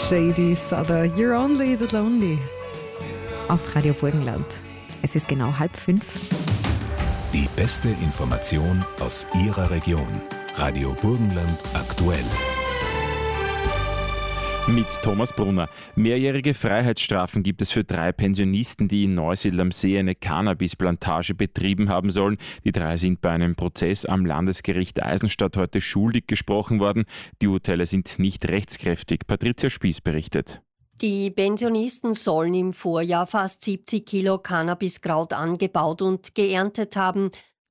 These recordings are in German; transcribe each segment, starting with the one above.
JD Souther, You're Only the Lonely. Auf Radio Burgenland. Es ist genau 4:30. Die beste Information aus Ihrer Region. Radio Burgenland aktuell. Mit Thomas Brunner. Mehrjährige Freiheitsstrafen gibt es für 3 Pensionisten, die in Neusiedl am See eine Cannabisplantage betrieben haben sollen. Die 3 sind bei einem Prozess am Landesgericht Eisenstadt heute schuldig gesprochen worden. Die Urteile sind nicht rechtskräftig. Patricia Spieß berichtet. Die Pensionisten sollen im Vorjahr fast 70 Kilo Cannabiskraut angebaut und geerntet haben.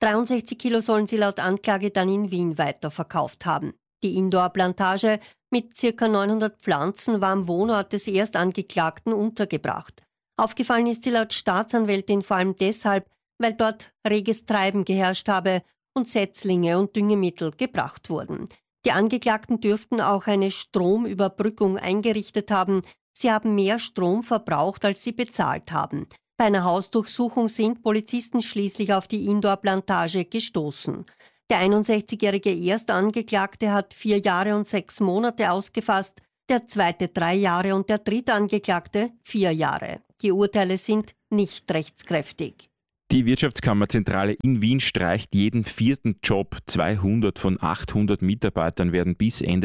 63 Kilo sollen sie laut Anklage dann in Wien weiterverkauft haben. Die Indoor-Plantage mit ca. 900 Pflanzen war am Wohnort des Erstangeklagten untergebracht. Aufgefallen ist sie laut Staatsanwältin vor allem deshalb, weil dort reges Treiben geherrscht habe und Setzlinge und Düngemittel gebracht wurden. Die Angeklagten dürften auch eine Stromüberbrückung eingerichtet haben. Sie haben mehr Strom verbraucht, als sie bezahlt haben. Bei einer Hausdurchsuchung sind Polizisten schließlich auf die Indoor-Plantage gestoßen. Der 61-jährige Erstangeklagte hat 4 Jahre und 6 Monate ausgefasst, der zweite 3 Jahre und der dritte Angeklagte 4 Jahre. Die Urteile sind nicht rechtskräftig. Die Wirtschaftskammerzentrale in Wien streicht jeden 4. Job. 200 von 800 Mitarbeitern werden bis Ende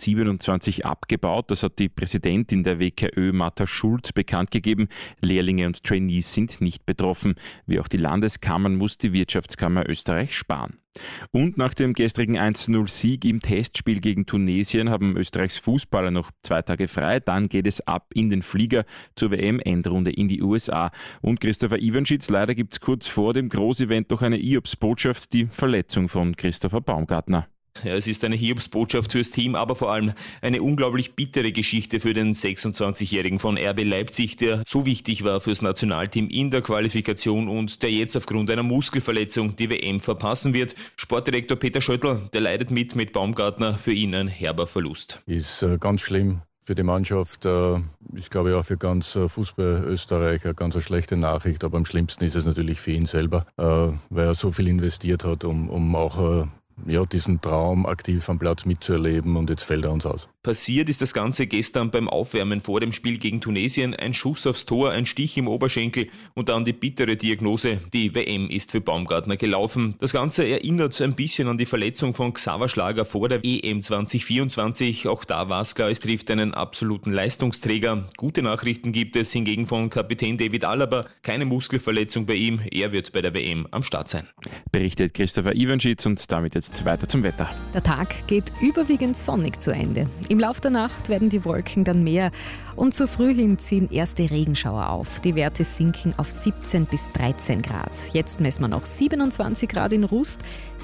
2027 abgebaut. Das hat die Präsidentin der WKÖ, Martha Schulz, bekannt gegeben. Lehrlinge und Trainees sind nicht betroffen. Wie auch die Landeskammern muss die Wirtschaftskammer Österreich sparen. Und nach dem gestrigen 1:0-Sieg im Testspiel gegen Tunesien haben Österreichs Fußballer noch 2 Tage frei. Dann geht es ab in den Flieger zur WM-Endrunde in die USA. Und Christopher Iwanschitz, leider gibt es kurz vor dem Großevent noch eine Hiobsbotschaft, die Verletzung von Christopher Baumgartner. Ja, es ist eine Hiobsbotschaft fürs Team, aber vor allem eine unglaublich bittere Geschichte für den 26-Jährigen von RB Leipzig, der so wichtig war fürs Nationalteam in der Qualifikation und der jetzt aufgrund einer Muskelverletzung die WM verpassen wird. Sportdirektor Peter Schöttl, der leidet mit Baumgartner, für ihn ein herber Verlust. Ist ganz schlimm für die Mannschaft, ist glaube ich auch für ganz Fußball Österreich eine ganz schlechte Nachricht, aber am schlimmsten ist es natürlich für ihn selber, weil er so viel investiert hat, um auch diesen Traum aktiv am Platz mitzuerleben, und jetzt fällt er uns aus. Passiert ist das Ganze gestern beim Aufwärmen vor dem Spiel gegen Tunesien. Ein Schuss aufs Tor, ein Stich im Oberschenkel und dann die bittere Diagnose: die WM ist für Baumgartner gelaufen. Das Ganze erinnert ein bisschen an die Verletzung von Xaver Schlager vor der EM 2024. Auch da war es klar, es trifft einen absoluten Leistungsträger. Gute Nachrichten gibt es hingegen von Kapitän David Alaba. Keine Muskelverletzung bei ihm. Er wird bei der WM am Start sein. Berichtet Christopher Iwanschitz, und damit jetzt weiter zum Wetter. Der Tag geht überwiegend sonnig zu Ende. Im Laufe der Nacht werden die Wolken dann mehr und zu früh hin ziehen erste Regenschauer auf. Die Werte sinken auf 17 bis 13 Grad. Jetzt messen wir noch 27 Grad in Rust,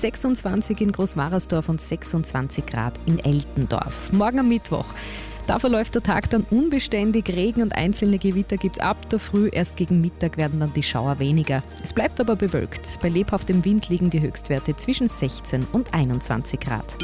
26 in Großwarersdorf und 26 Grad in Eltendorf. Morgen am Mittwoch, da verläuft der Tag dann unbeständig. Regen und einzelne Gewitter gibt es ab der Früh. Erst gegen Mittag werden dann die Schauer weniger. Es bleibt aber bewölkt. Bei lebhaftem Wind liegen die Höchstwerte zwischen 16 und 21 Grad.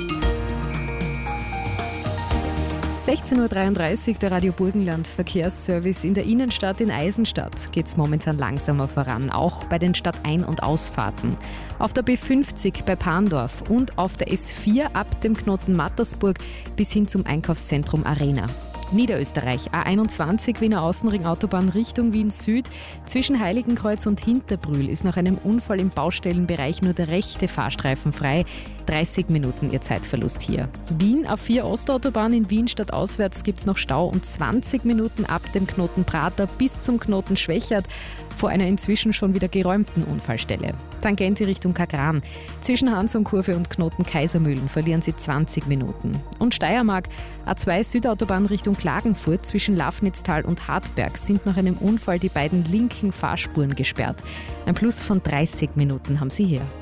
16:33 Uhr, der Radio Burgenland Verkehrsservice. In der Innenstadt in Eisenstadt geht es momentan langsamer voran, auch bei den Stadtein- und Ausfahrten. Auf der B50 bei Pandorf und auf der S4 ab dem Knoten Mattersburg bis hin zum Einkaufszentrum Arena. Niederösterreich, A21 Wiener Außenring Autobahn Richtung Wien Süd. Zwischen Heiligenkreuz und Hinterbrühl ist nach einem Unfall im Baustellenbereich nur der rechte Fahrstreifen frei. 30 Minuten Ihr Zeitverlust hier. Wien A4 Ostautobahn in Wien stadtauswärts gibt es noch Stau und 20 Minuten ab dem Knoten Prater bis zum Knoten Schwächert vor einer inzwischen schon wieder geräumten Unfallstelle. Tangente Richtung Kagran. Zwischen Hansonkurve und Knoten Kaisermühlen verlieren Sie 20 Minuten. Und Steiermark, A2 Südautobahn Richtung Klagenfurt zwischen Lafnitztal und Hartberg sind nach einem Unfall die beiden linken Fahrspuren gesperrt. Ein Plus von 30 Minuten haben Sie hier.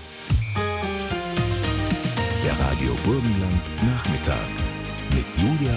Der Radio Burgenland Nachmittag mit Julia